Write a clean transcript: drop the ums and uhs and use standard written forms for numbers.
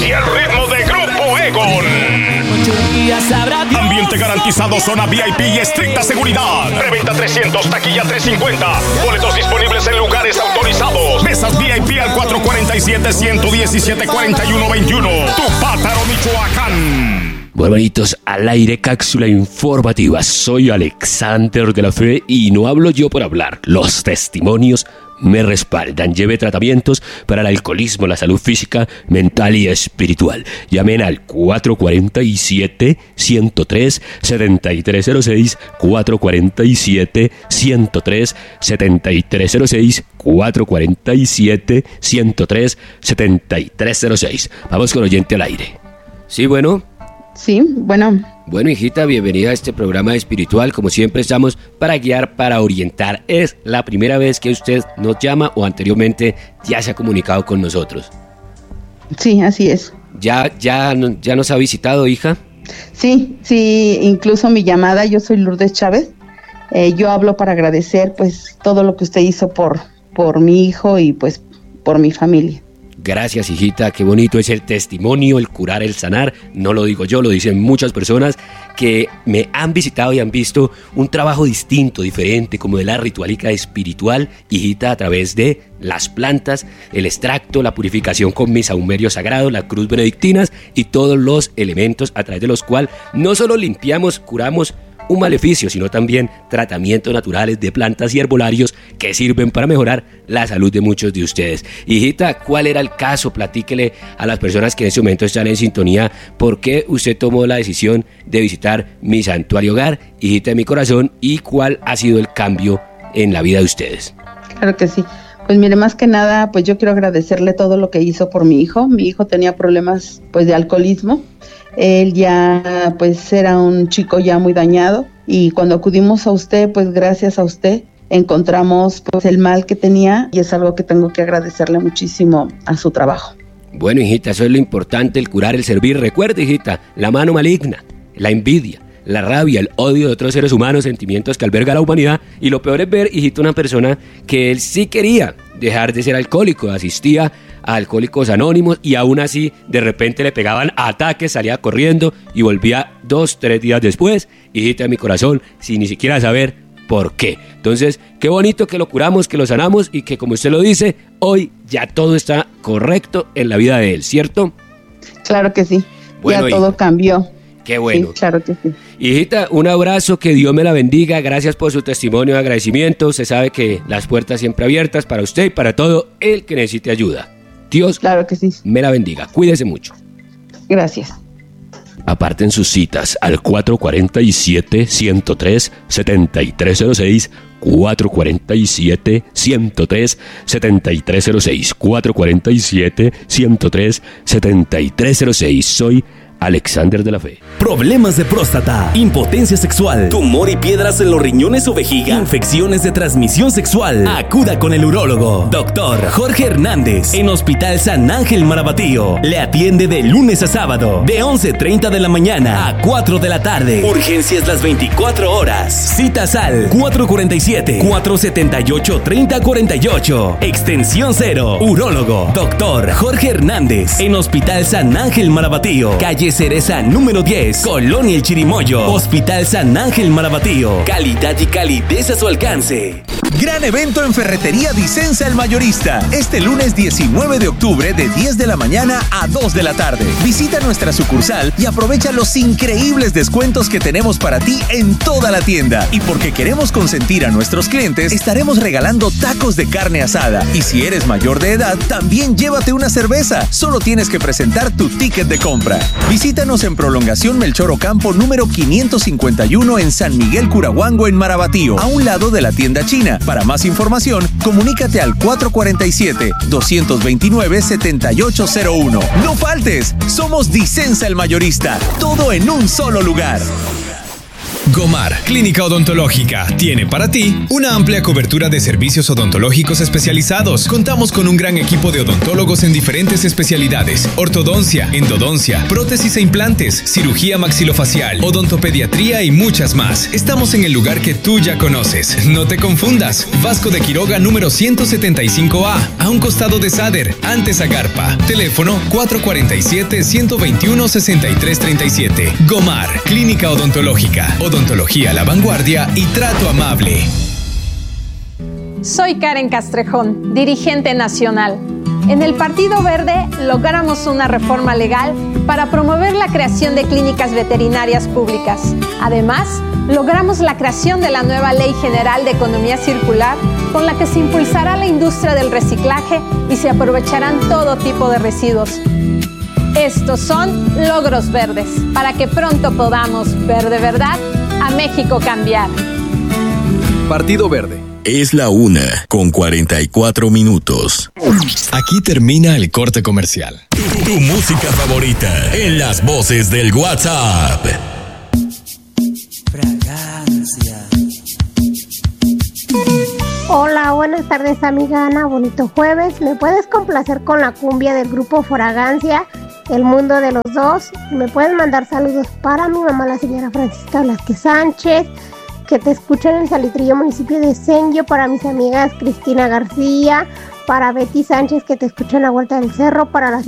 y el ritmo de Grupo Egon. Ambiente garantizado, zona VIP y estricta seguridad. Preventa 300, taquilla 350. Boletos disponibles en lugares autorizados. Mesas VIP al 447-117-4121. Tupátaro, Michoacán. Bueno, bonitos, al aire, cápsula informativa. Soy Alexander de la Fe y no hablo yo por hablar. Los testimonios me respaldan. Lleve tratamientos para el alcoholismo, la salud física, mental y espiritual. Llamen al 447-103-7306, 447-103-7306, 447-103-7306. Vamos con oyente al aire. Sí, bueno. Sí, bueno. Bueno, hijita, bienvenida a este programa espiritual. Como siempre estamos para guiar, para orientar. ¿Es la primera vez que usted nos llama o anteriormente ya se ha comunicado con nosotros? Sí, así es. ¿Ya nos ha visitado, hija? Sí, incluso mi llamada, yo soy Lourdes Chávez. Yo hablo para agradecer pues todo lo que usted hizo por mi hijo y pues por mi familia. Gracias, hijita, qué bonito es el testimonio, el curar, el sanar. No lo digo yo, lo dicen muchas personas que me han visitado y han visto un trabajo distinto, diferente, como de la ritualíca espiritual, hijita, a través de las plantas, el extracto, la purificación con mi saumerio sagrado, la cruz benedictinas y todos los elementos a través de los cuales no solo limpiamos, curamos un maleficio, sino también tratamientos naturales de plantas y herbolarios que sirven para mejorar la salud de muchos de ustedes. Hijita, ¿cuál era el caso? Platíquele a las personas que en este momento están en sintonía por qué usted tomó la decisión de visitar mi santuario hogar, hijita de mi corazón, y cuál ha sido el cambio en la vida de ustedes. Claro que sí. Pues mire, más que nada, pues yo quiero agradecerle todo lo que hizo por mi hijo. Mi hijo tenía problemas pues de alcoholismo. Él ya pues era un chico ya muy dañado y cuando acudimos a usted, pues gracias a usted encontramos pues el mal que tenía y es algo que tengo que agradecerle muchísimo a su trabajo. Bueno, hijita, eso es lo importante, el curar, el servir. Recuerde, hijita, la mano maligna, la envidia, la rabia, el odio de otros seres humanos, sentimientos que alberga la humanidad. Y lo peor es ver, hijita, una persona que él sí quería dejar de ser alcohólico, asistía a Alcohólicos Anónimos y aún así de repente le pegaban ataques, salía corriendo y volvía 2-3 días después, hijita de mi corazón, sin ni siquiera saber por qué. Entonces, qué bonito que lo curamos, que lo sanamos y que, como usted lo dice, hoy ya todo está correcto en la vida de él, ¿cierto? Claro que sí, bueno, ya todo cambió. Qué bueno. Sí, claro que sí. Hijita, un abrazo, que Dios me la bendiga, gracias por su testimonio de agradecimiento. Se sabe que las puertas siempre abiertas para usted y para todo el que necesite ayuda. Dios, claro que sí, me la bendiga, cuídese mucho. Gracias. Aparten sus citas al 447-103-7306, 447-103-7306, 447-103-7306. Soy Alexander de la Fe. Problemas de próstata, impotencia sexual, tumor y piedras en los riñones o vejiga, infecciones de transmisión sexual. Acuda con el urólogo, Dr. Jorge Hernández, en Hospital San Ángel Marabatío. Le atiende de lunes a sábado, de 11:30 de la mañana a 4 de la tarde. Urgencias las 24 horas. Citas al 447-478-3048. Extensión 0. Urólogo, Dr. Jorge Hernández, en Hospital San Ángel Marabatío. Calle Cereza número 10, Colonia El Chirimoyo. Hospital San Ángel Marabatío. Calidad y calidez a su alcance. Gran evento en Ferretería Dicenza El Mayorista. Este lunes 19 de octubre de 10 de la mañana a 2 de la tarde. Visita nuestra sucursal y aprovecha los increíbles descuentos que tenemos para ti en toda la tienda. Y porque queremos consentir a nuestros clientes, estaremos regalando tacos de carne asada. Y si eres mayor de edad, también llévate una cerveza. Solo tienes que presentar tu ticket de compra. Visítanos en Prolongación Melchor Ocampo número 551 en San Miguel Curahuango en Marabatío, a un lado de la tienda china. Para más información, comunícate al 447-229-7801. No faltes, somos Dicenza El Mayorista, todo en un solo lugar. Gomar, Clínica Odontológica, tiene para ti una amplia cobertura de servicios odontológicos especializados. Contamos con un gran equipo de odontólogos en diferentes especialidades: ortodoncia, endodoncia, prótesis e implantes, cirugía maxilofacial, odontopediatría y muchas más. Estamos en el lugar que tú ya conoces. No te confundas. Vasco de Quiroga número 175A, a un costado de Sader, antes Agarpa. Teléfono 447-121-6337. Gomar, Clínica Odontológica. Odontología a la vanguardia y trato amable. Soy Karen Castrejón, dirigente nacional. En el Partido Verde logramos una reforma legal para promover la creación de clínicas veterinarias públicas. Además, logramos la creación de la nueva Ley General de Economía Circular, con la que se impulsará la industria del reciclaje y se aprovecharán todo tipo de residuos. Estos son logros verdes, para que pronto podamos ver de verdad a México cambiar. Partido Verde. Es la 1:44. Aquí termina el corte comercial. Tu música favorita en las voces del WhatsApp. Fragancia. Hola, buenas tardes, amiga Ana, bonito jueves. ¿Me puedes complacer con la cumbia del grupo Fragancia, El Mundo de los Dos? ¿Me puedes mandar saludos para mi mamá, la señora Francisca Blasquez Sánchez, que te escucha en el Salitrillo, municipio de Senjo, para mis amigas Cristina García, para Betty Sánchez, que te escucha en la Vuelta del Cerro, para la